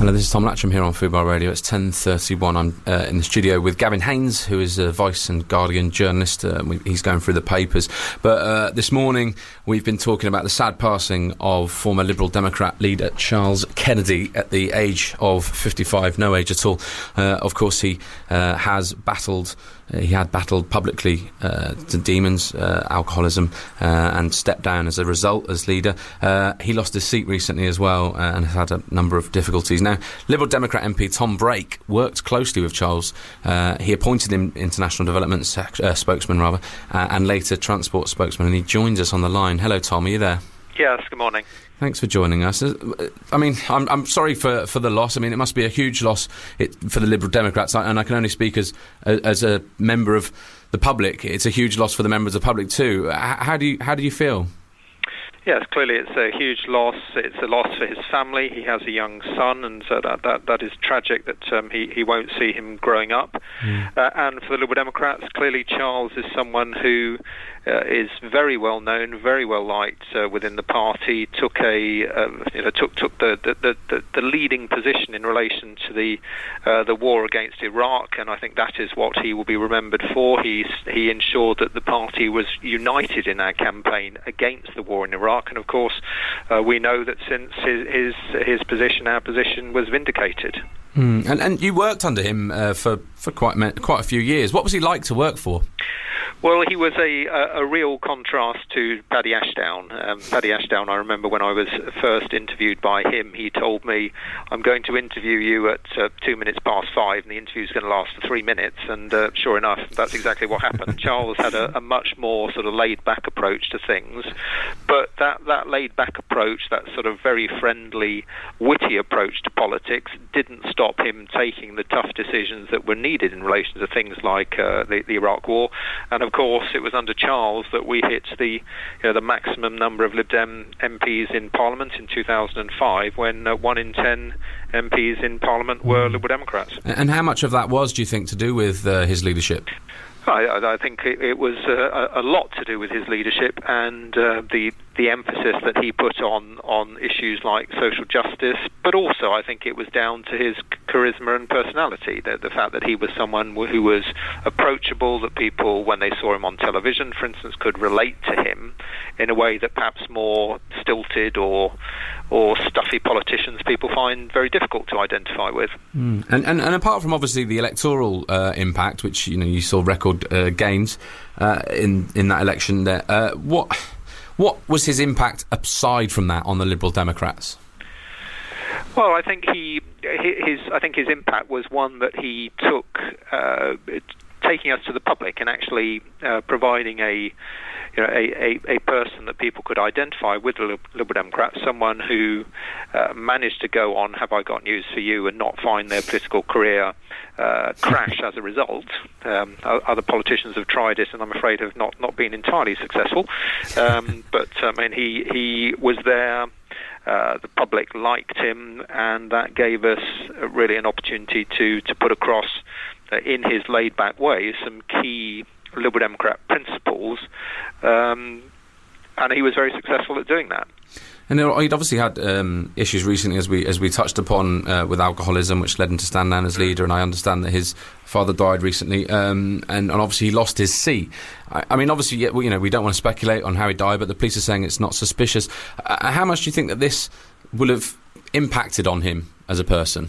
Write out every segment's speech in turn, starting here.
Hello, this is Tom Latcham here on Football Radio. It's 10:31. I'm in the studio with Gavin Haynes, who is a Vice and Guardian journalist. He's going through the papers. But this morning, we've been talking about the sad passing of former Liberal Democrat leader Charles Kennedy at the age of 55, no age at all. Of course, he had battled publicly the demons, alcoholism, and stepped down as a result as leader. He lost his seat recently as well and has had a number of difficulties. Now, Liberal Democrat MP Tom Brake worked closely with Charles. He appointed him international development spokesman, and later transport spokesman, and he joins us on the line. Hello, Tom, are you there? Yes, good morning. Thanks for joining us. I mean, I'm sorry for the loss. I mean, it must be a huge loss for the Liberal Democrats, and I can only speak as a member of the public. It's a huge loss for the members of the public too. How do you feel? Yes, clearly it's a huge loss. It's a loss for his family. He has a young son, and so that is tragic that he won't see him growing up. And for the Liberal Democrats, clearly Charles is someone who is very well known, very well liked within the party. Took the leading position in relation to the war against Iraq, and I think that is what he will be remembered for. He ensured that the party was united in our campaign against the war in Iraq. And of course, we know that since his position, our position was vindicated. And you worked under him for quite a few years. What was he like to work for? Well, he was a real contrast to Paddy Ashdown. Paddy Ashdown, I remember when I was first interviewed by him, he told me, I'm going to interview you at 5 minutes, and the interview's going to last for 3 minutes, and sure enough, that's exactly what happened. Charles had a much more sort of laid-back approach to things, but that laid-back approach, that sort of very friendly, witty approach to politics, didn't stop him taking the tough decisions that were needed in relation to things like the Iraq War. And of course, it was under Charles that we hit the maximum number of Lib Dem MPs in Parliament in 2005, when 1 in 10 MPs in Parliament were Liberal Democrats. And how much of that was, do you think, to do with his leadership? I think it was a lot to do with his leadership and the emphasis that he put on issues like social justice, but also I think it was down to his charisma and personality, the fact that he was someone who was approachable, that people, when they saw him on television, for instance, could relate to him in a way that perhaps more stilted or stuffy politicians people find very difficult to identify with. And apart from obviously the electoral impact, which you saw record gains in that election there, what was his impact aside from that on the Liberal Democrats? Well, I think his impact was one that he took, taking us to the public and actually providing a person that people could identify with the Liberal Democrats, someone who managed to go on Have I Got News for You and not find their political career crash as a result. Other politicians have tried it and I'm afraid have not been entirely successful. But I mean, he was there. The public liked him, and that gave us really an opportunity to put across, in his laid-back way, some key Liberal Democrat principles, and he was very successful at doing that. And he'd obviously had issues recently, as we touched upon, with alcoholism, which led him to stand down as leader. And I understand that his father died recently, and obviously he lost his seat. I mean, obviously, we don't want to speculate on how he died, but the police are saying it's not suspicious. How much do you think that this will have impacted on him as a person?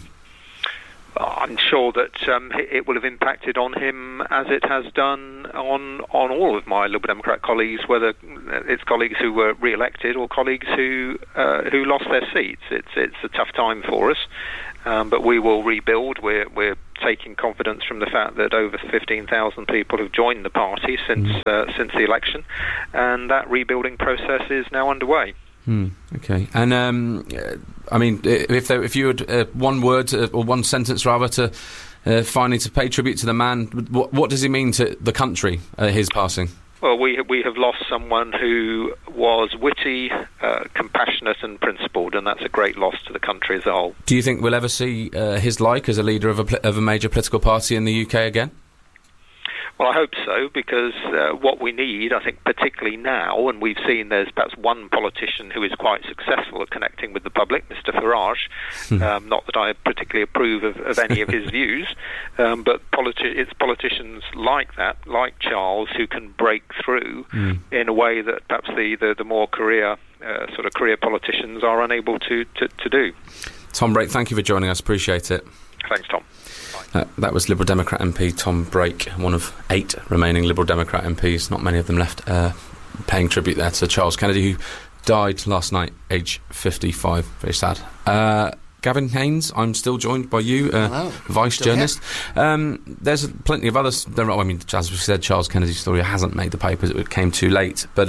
I'm sure that it will have impacted on him as it has done on all of my Liberal Democrat colleagues, whether it's colleagues who were re-elected or colleagues who lost their seats. It's a tough time for us, but we will rebuild. We're taking confidence from the fact that over 15,000 people have joined the party since the election, and that rebuilding process is now underway. Okay. And I mean, if you had one word or one sentence rather to finally to pay tribute to the man, what does he mean to the country? His passing. Well, we have lost someone who was witty, compassionate, and principled, and that's a great loss to the country as a whole. Do you think we'll ever see his like as a leader of a major political party in the UK again? Well, I hope so, because what we need, I think, particularly now, and we've seen there's perhaps one politician who is quite successful at connecting with the public, Mr. Farage. Not that I particularly approve of any of his views, but it's politicians like that, like Charles, who can break through in a way that perhaps the more career politicians are unable to do. Tom Brake, thank you for joining us. Appreciate it. Thanks, Tom. That was Liberal Democrat MP Tom Brake, one of 8 remaining Liberal Democrat MPs, not many of them left, paying tribute there to Charles Kennedy, who died last night, age 55. Very sad. Gavin Haines, I'm still joined by you, Vice journalist. There's plenty of others. As we said, Charles Kennedy's story hasn't made the papers. It came too late. But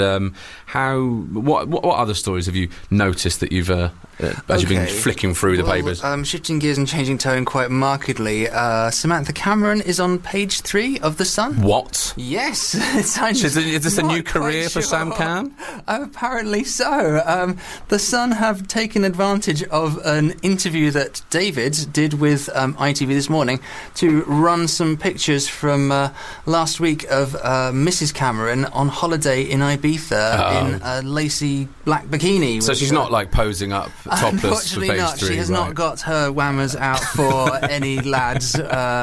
what other stories have you noticed that you've been flicking through the papers? Shifting gears and changing tone quite markedly. Samantha Cameron is on page 3 of The Sun. What? Yes. Is this a new career for Sam Cam? Apparently so. The Sun have taken advantage of an interview that David did with ITV this morning to run some pictures from last week of Mrs. Cameron on holiday in Ibiza in a lacy black bikini. So she's not like posing up topless for page 3. She has not got her whammers out for any lads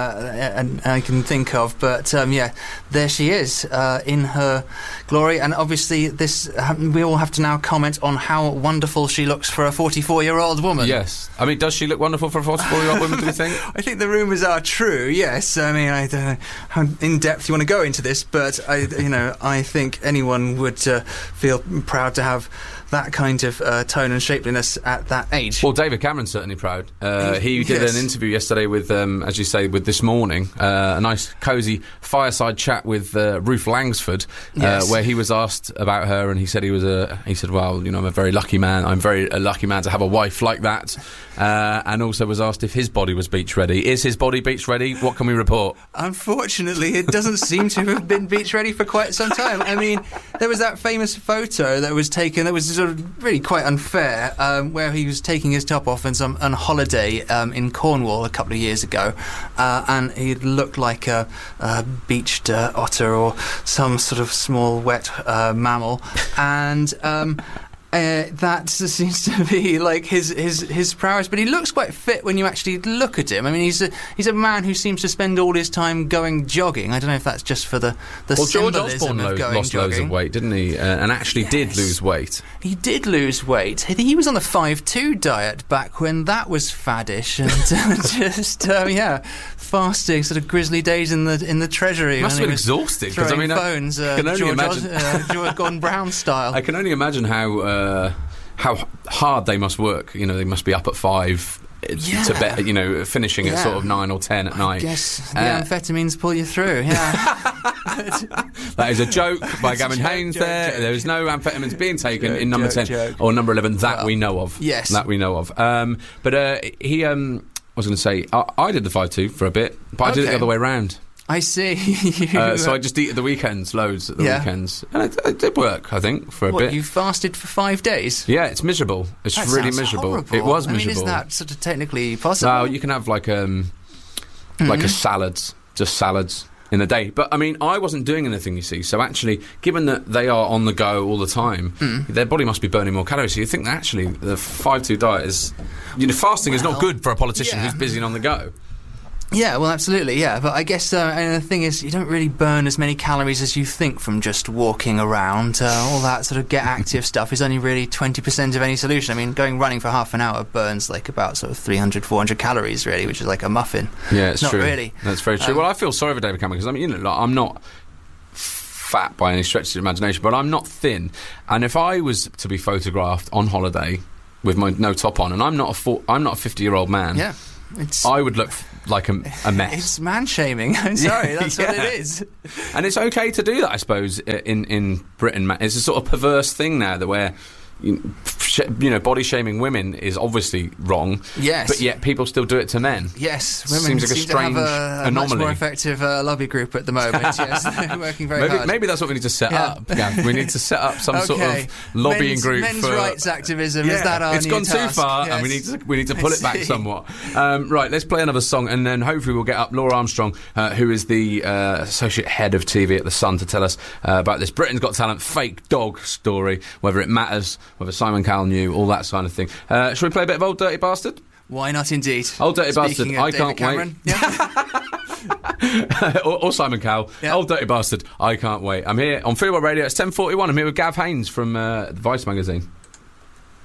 I can think of, but there she is in her glory. And obviously we all have to now comment on how wonderful she looks for a 44-year-old woman. Yes. I mean, does she look wonderful for a 44-year-old woman, do you think? I think the rumours are true, yes. I mean, I don't know how in-depth you want to go into this, but I think anyone would feel proud to have that kind of tone and shapeliness at that age. Well, David Cameron's certainly proud. He did an interview yesterday with, as you say, with This Morning, a nice, cosy fireside chat with Ruth Langsford, where he was asked about her, and he said well, I'm a very lucky man. I'm a lucky man to have a wife like that. And also was asked if his body was beach ready. Is his body beach ready? What can we report? Unfortunately, it doesn't seem to have been beach ready for quite some time. I mean, there was that famous photo that was taken that was sort of really quite unfair, where he was taking his top off on holiday in Cornwall a couple of years ago, and he looked like a beached otter or some sort of small wet mammal, and that seems to be like his prowess, but he looks quite fit when you actually look at him. I mean, he's a man who seems to spend all his time going jogging. I don't know if that's just for the George symbolism Osborne of going lost jogging. Loads of weight, didn't he? And actually did lose weight. He did lose weight. He was on the 5-2 diet back when that was faddish, and just fasting, sort of grisly days in the Treasury. Must have been exhausting, because phones, George Gordon Brown style. I can only imagine how hard they must work. They must be up at 5 to bed, finishing at sort of 9 or 10 at night. I guess the amphetamines pull you through. That is a joke by Gavin Haines. There is no amphetamines being taken in number 10 or number 11 that we know of. Yes, that we know of. But he, I was going to say, I did the 5-2 for a bit, but I did it the other way around. I see. So I just eat at the weekends, loads at the weekends. And it did work, I think, for a bit. You fasted for 5 days? Yeah, it's miserable. It's really miserable. Horrible. It was miserable. Is that sort of technically possible? Well, you can have like a salads, just salads in the day. But, I mean, I wasn't doing anything, you see. So actually, given that they are on the go all the time, their body must be burning more calories. So you think that actually the 5-2 diet is... fasting is not good for a politician who's busy and on the go. Yeah, well, absolutely, yeah. But I guess the thing is, you don't really burn as many calories as you think from just walking around. All that sort of get active stuff is only really 20% of any solution. I mean, going running for half an hour burns like about sort of 300, 400 calories, really, which is like a muffin. Yeah, it's not true. Really. That's very true. Well, I feel sorry for David Cameron, because, I'm not fat by any stretch of the imagination, but I'm not thin. And if I was to be photographed on holiday with my no top on, and I'm not a 50-year-old man... Yeah. I would look like a mess. It's man-shaming. I'm sorry, that's what it is. And it's okay to do that, I suppose, in Britain. It's a sort of perverse thing now, that where body shaming women is obviously wrong. Yes. But yet people still do it to men. Yes, women seems like a seem strange to have a anomaly. much more effective lobby group at the moment. Yes, they're working very hard. Maybe that's what we need to set up, Gav. We need to set up some sort of lobbying group men's for rights activism. Is that our it's new gone task? too far, Yes. and we need to pull it back somewhat. Right, let's play another song, and then hopefully we'll get up Laura Armstrong, who is the associate head of TV at The Sun, to tell us about this Britain's Got Talent fake dog story, whether it matters, whether Simon Cowell knew, all that kind of thing. Shall we play a bit of Old Dirty Bastard? Why not, indeed? Old Dirty Speaking Bastard, of I David can't Cameron. wait. Yeah. or Simon Cowell. Yeah. Old Dirty Bastard, I can't wait. I'm here on Freeway Radio. It's 10:41. I'm here with Gav Haynes from Vice magazine.